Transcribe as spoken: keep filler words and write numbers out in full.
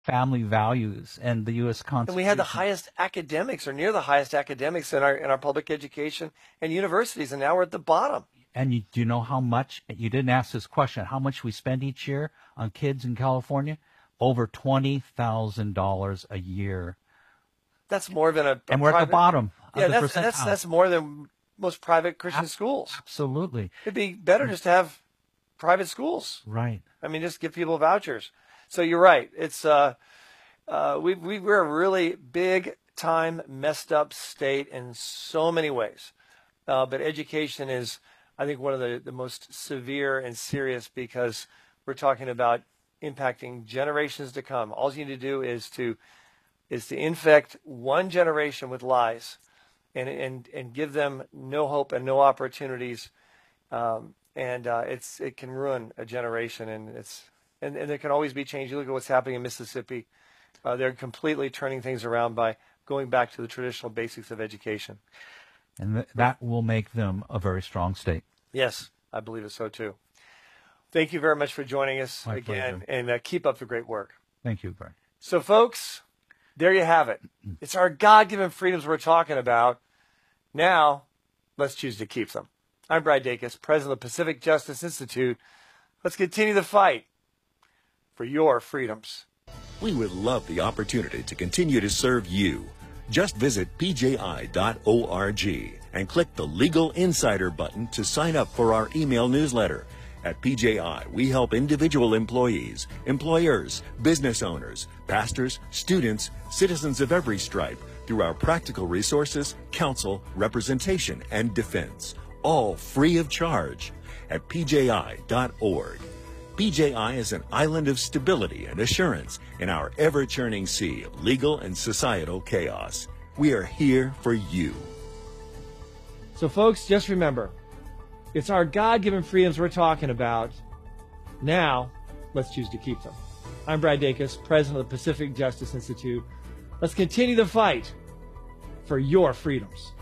family values and the U S Constitution. And we had the highest academics, or near the highest academics in our in our public education and universities, and now we're at the bottom. And you, do you know how much, you didn't ask this question, how much we spend each year on kids in California? Over twenty thousand dollars a year. That's more than a, a And we're private, at the bottom. Yeah, of the that's, that's, percentile. that's more than most private Christian Ab- schools. Absolutely. It'd be better just to have private schools. Right. I mean, just give people vouchers. So you're right. It's uh, uh, we we we're a really big time messed up state in so many ways, uh, but education is, I think, one of the, the most severe and serious, because we're talking about impacting generations to come. All you need to do is to is to infect one generation with lies, and and and give them no hope and no opportunities. Um, and uh, it's it can ruin a generation, and it's and, and there can always be change. You look at what's happening in Mississippi; uh, they're completely turning things around by going back to the traditional basics of education, and th- that will make them a very strong state. Yes, I believe it so too. Thank you very much for joining us My again, pleasure. and uh, keep up the great work. Thank you, Brad. So, folks, there you have it. It's our God-given freedoms we're talking about. Now, let's choose to keep them. I'm Brad Dacus, president of the Pacific Justice Institute. Let's continue the fight for your freedoms. We would love the opportunity to continue to serve you. Just visit p j i dot org and click the Legal Insider button to sign up for our email newsletter. At P J I, we help individual employees, employers, business owners, pastors, students, citizens of every stripe through our practical resources, counsel, representation, and defense, all free of charge at p j i dot org. P J I is an island of stability and assurance in our ever-churning sea of legal and societal chaos. We are here for you. So, folks, just remember, it's our God-given freedoms we're talking about. Now, let's choose to keep them. I'm Brad Dacus, president of the Pacific Justice Institute. Let's continue the fight for your freedoms.